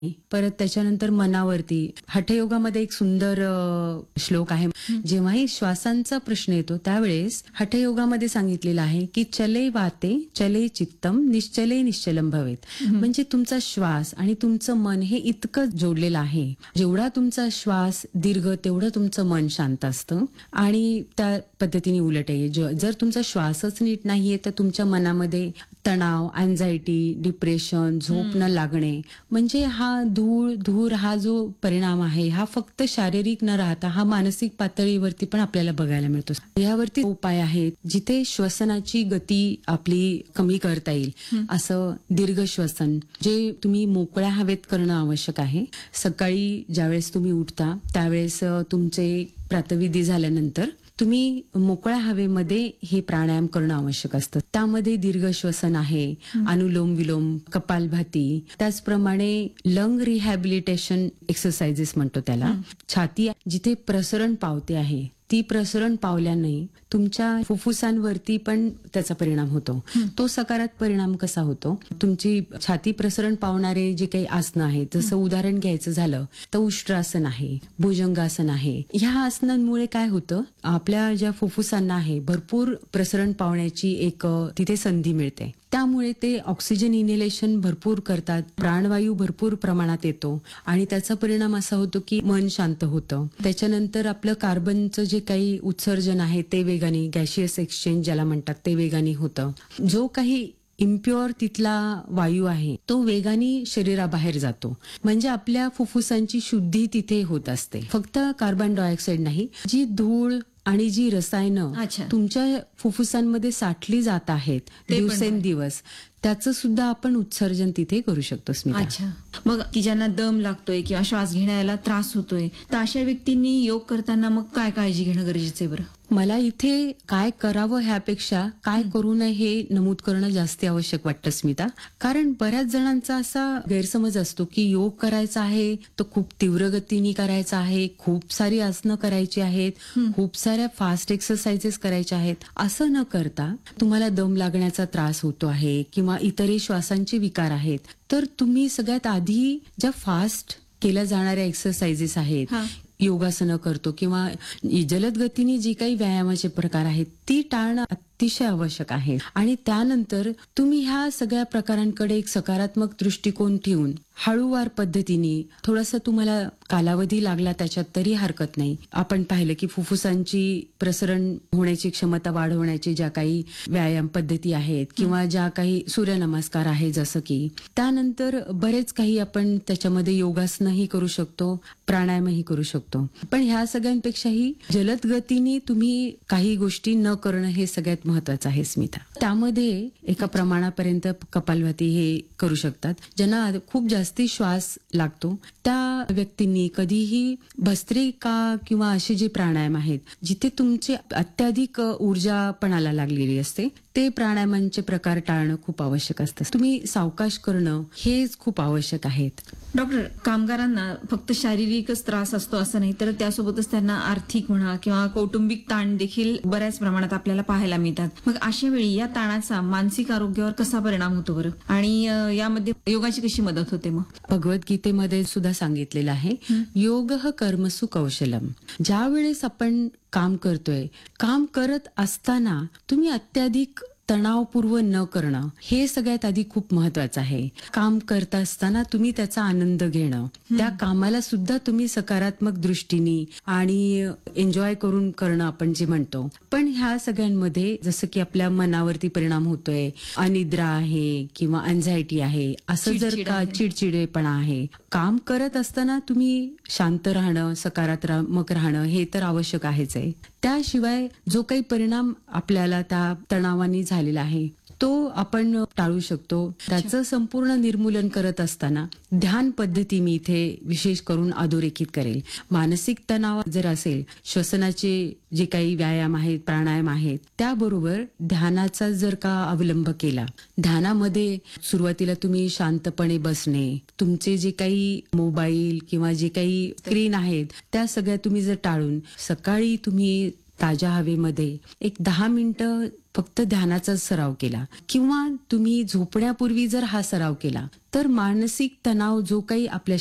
परत त्याच्यानंतर मनावरती हठयोगामध्ये एक सुंदर श्लोक आहे. जेव्हाही श्वासांचा प्रश्न येतो त्यावेळेस हठयोगामध्ये सांगितलेलं आहे की चले वाते चले चित्तम निश्चले निश्चलम भवेत. म्हणजे तुमचा श्वास आणि तुमचं मन हे इतकं जोडलेलं आहे. जेवढा तुमचा श्वास दीर्घ तेवढं तुमचं मन शांत असतं आणि त्या पद्धतीने उलट आहे. जर तुमचा श्वासच नीट नाहीये तर तुमच्या मनामध्ये तणाव, अँझायटी, डिप्रेशन, झोप न लागणे, म्हणजे हा धूर हा जो परिणाम आहे हा फक्त शारीरिक न राहता हा मानसिक पातळीवरती पण आपल्याला बघायला मिळतो. यावरती उपाय आहेत जिथे श्वसनाची गती आपली कमी करता येईल. असं दीर्घ श्वसन जे तुम्ही मोकळ्या हवेत करणं आवश्यक आहे. सकाळी ज्यावेळेस तुम्ही उठता त्यावेळेस तुमचे प्रातःविधी झाल्यानंतर तुम्ही मोकळ्या हवेमध्ये हे प्राणायाम करणं आवश्यक असतं. त्यामध्ये दीर्घ श्वसन आहे, अनुलोम विलोम, कपालभाती, त्याचप्रमाणे लंग रिहॅबिलिटेशन एक्सरसाइजेस म्हणतो त्याला. छाती जिथे प्रसरण पावते आहे ती प्रसरण पावल्याने तुमच्या फुफ्फुसांवरती पण त्याचा परिणाम होतो. तो सकारात्मक परिणाम कसा होतो? तुमची छाती प्रसरण पावणारे जे काही आसनं आहेत, जसं उदाहरण घ्यायचं झालं तर उष्ट्रासन आहे, भुजंगासन आहे. ह्या आसनांमुळे काय होतं, आपल्या ज्या फुफ्फुसांना आहे भरपूर प्रसरण पावण्याची एक तिथे संधी मिळते. त्यामुळे ते ऑक्सिजन इनहेलेशन भरपूर करतात, प्राणवायू भरपूर प्रमाणात येतो आणि त्याचा परिणाम असा होतो की मन शांत होतं. त्याच्यानंतर आपलं कार्बनचं जे काही उत्सर्जन आहे ते वेगाने, गॅशियस एक्सचेंज ज्याला म्हणतात ते वेगाने होतं. जो काही इम्प्युअर तिथला वायू आहे तो वेगाने शरीराबाहेर जातो. म्हणजे आपल्या फुफ्फुसांची शुद्धी तिथे होत असते. फक्त कार्बन डायऑक्साईड नाही, जी धूळ आणि जी रसायनं तुमच्या फुफ्फुसांमध्ये साठली जात आहेत दिवसेंदिवस, त्याचं सुद्धा आपण उत्सर्जन तिथे करू शकतो. अच्छा, मग की ज्यांना दम लागतोय किंवा श्वास घेण्याला त्रास होतोय तर अशा व्यक्तींनी योग करताना मग काय काळजी घेणं गरजेचं आहे बरं? मला इथे काय करावं ह्यापेक्षा काय करू नये हे नमूद करणं जास्त आवश्यक वाटतं स्मिता. कारण बऱ्याच जणांचा असा गैरसमज असतो की योग करायचा आहे तो खूप तीव्र गतीने करायचा आहे, खूप सारी आसनं करायची आहेत, खूप साऱ्या फास्ट एक्सरसाइजेस करायच्या आहेत. असं न करता तुम्हाला दम लागण्याचा त्रास होतो आहे किंवा इतरही श्वासांचे विकार आहेत तर तुम्ही सगळ्यात आधी ज्या फास्ट केल्या जाणाऱ्या एक्सरसाइजेस आहेत, योगासनं करतो किंवा जलद गतीने जी काही व्यायामाचे प्रकार आहेत ती टाळणं अतिशय आवश्यक आहे. आणि त्यानंतर तुम्ही ह्या सगळ्या प्रकारांकडे एक सकारात्मक दृष्टिकोन ठेवून हळूवार पद्धतीने, थोडासा तुम्हाला कालावधी लागला त्याच्यात तरी हरकत नाही. आपण पाहिलं की फुफ्फुसांची प्रसरण होण्याची क्षमता वाढवण्याची ज्या काही व्यायाम पद्धती आहेत किंवा ज्या काही सूर्यनमस्कार आहे जसं की, त्यानंतर बरेच काही आपण त्याच्यामध्ये योगासनही करू शकतो, प्राणायामही करू शकतो. पण ह्या सगळ्यांपेक्षाही जलद गतीने तुम्ही काही गोष्टी न करणं हे सगळ्यात महत्वाचं आहे स्मिता. त्यामध्ये एका प्रमाणापर्यंत कपालभाती हे करू शकतात. ज्यांना खूप जास्ती श्वास लागतो त्या व्यक्तींनी कधीही भस्त्रिका किंवा असे जे प्राणायाम आहेत जिथे तुमचे अत्याधिक ऊर्जापणाला लागलेली असते ते प्राणायामांचे प्रकार टाळणं खूप आवश्यक असतं. तुम्ही सावकाश करणं हेच खूप आवश्यक आहेत. डॉक्टर, कामगारांना फक्त शारीरिकच त्रास असतो असं नाही तर त्यासोबतच त्यांना आर्थिक म्हणा किंवा कौटुंबिक ताण देखील बऱ्याच प्रमाणात आपल्याला पाहायला मिळतात. मग अशा वेळी या ताणाचा मानसिक आरोग्यावर कसा परिणाम होतो बरं, आणि यामध्ये योगाची कशी मदत होते? मग भगवद्गीतेमध्ये सुद्धा सांगितलेलं आहे, योग कर्मसु कौशलम. ज्या वेळेस आपण काम करतोय, काम करत असताना तुम्ही अत्याधिक तणावपूर्व न करणं हे सगळ्यात आधी खूप महत्वाचं आहे. काम करत असताना तुम्ही त्याचा आनंद घेणं, त्या कामाला सुद्धा तुम्ही सकारात्मक दृष्टीने आणि एन्जॉय करून करणं आपण जे म्हणतो. पण ह्या सगळ्यांमध्ये जसं की आपल्या मनावरती परिणाम होतोय, अनिद्रा आहे किंवा अँझायटी आहे, असं जर का चिडचिडेपणा आहे, काम करत असताना तुम्ही शांत राहणं, सकारात्मक राहणं हे तर आवश्यक आहेच आहे. त्याशिवाय जो काही परिणाम आपल्याला त्या तणावाने झालेला आहे तो आपण टाळू शकतो. त्याचं संपूर्ण निर्मूलन करत असताना ध्यान पद्धती मी इथे विशेष करून अधोरेखित करेल. मानसिक तणाव जर असेल, श्वसनाचे जे काही व्यायाम आहेत, प्राणायाम आहेत, त्याबरोबर ध्यानाचा जर का अवलंब केला, ध्यानामध्ये सुरुवातीला तुम्ही शांतपणे बसणे, तुमचे जे काही मोबाईल किंवा जे काही स्क्रीन आहेत त्या सगळ्या तुम्ही जर टाळून सकाळी तुम्ही ताज्या हवेमध्ये एक 10 मिनिटं फक्त ध्यानाचा सराव केला किंवा तुम्ही झोपण्यापूर्वी जर हा सराव केला तर मानसिक तणाव जो काही आपल्या